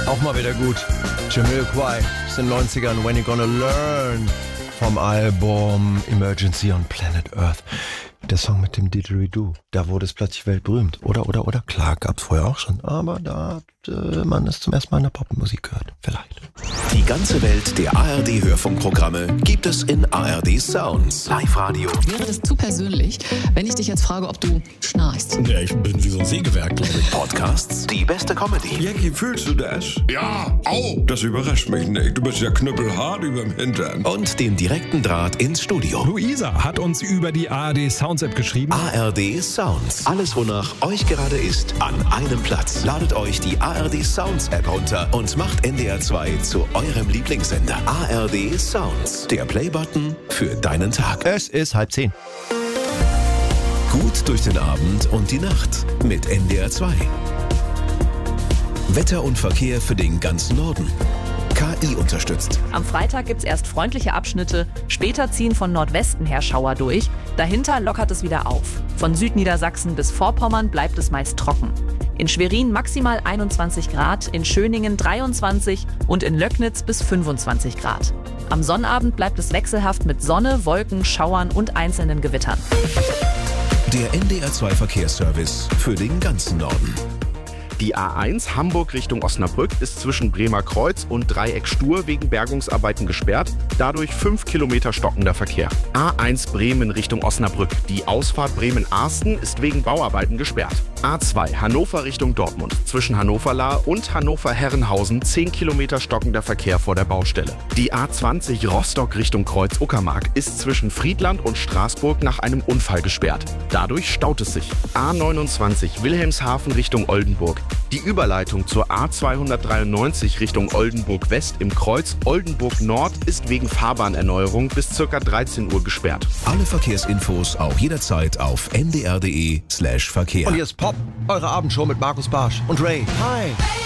Auch mal wieder gut. Jamiroquai aus den 90ern, When You Gonna Learn vom Album Emergency on Planet Earth. Der Song mit dem Didgeridoo, da wurde es plötzlich weltberühmt. Oder? Klar, gab's vorher auch schon, aber da hat man es zum ersten Mal in der Popmusik gehört. Vielleicht. Die ganze Welt der ARD-Hörfunkprogramme gibt es in ARD Sounds. Live-Radio. Wäre das zu persönlich, wenn ich dich jetzt frage, ob du schnarchst? Ja, ich bin wie so ein Sägewerk, glaube ich. Podcasts, die beste Comedy. Jackie, fühlst du das? Ja, au, das überrascht mich nicht. Du bist ja knüppelhart überm Hintern. Und den direkten Draht ins Studio. Luisa hat uns über die ARD Sounds App geschrieben. ARD Sounds. Alles, wonach euch gerade ist, an einem Platz. Ladet euch die ARD Sounds App runter und macht NDR 2 zu eurem Lieblingssender. ARD Sounds. Der Playbutton für deinen Tag. Es ist 9:30. Gut durch den Abend und die Nacht mit NDR 2. Wetter und Verkehr für den ganzen Norden. KI unterstützt. Am Freitag gibt's erst freundliche Abschnitte, später ziehen von Nordwesten her Schauer durch. Dahinter lockert es wieder auf. Von Südniedersachsen bis Vorpommern bleibt es meist trocken. In Schwerin maximal 21 Grad, in Schöningen 23 und in Löcknitz bis 25 Grad. Am Sonnabend bleibt es wechselhaft mit Sonne, Wolken, Schauern und einzelnen Gewittern. Der NDR 2 Verkehrsservice für den ganzen Norden. Die A1 Hamburg Richtung Osnabrück ist zwischen Bremer Kreuz und Dreieck Stur wegen Bergungsarbeiten gesperrt. Dadurch 5 Kilometer stockender Verkehr. A1 Bremen Richtung Osnabrück. Die Ausfahrt Bremen-Arsten ist wegen Bauarbeiten gesperrt. A2 Hannover Richtung Dortmund. Zwischen Hannover-Lahr und Hannover-Herrenhausen 10 Kilometer stockender Verkehr vor der Baustelle. Die A20 Rostock Richtung Kreuz-Uckermark ist zwischen Friedland und Straßburg nach einem Unfall gesperrt. Dadurch staut es sich. A29 Wilhelmshaven Richtung Oldenburg. Die Überleitung zur A293 Richtung Oldenburg West im Kreuz Oldenburg Nord ist wegen Fahrbahnerneuerung bis ca. 13 Uhr gesperrt. Alle Verkehrsinfos auch jederzeit auf ndr.de/Verkehr. Und hier ist Pop, eure Abendshow mit Markus Barsch und Ray. Hi.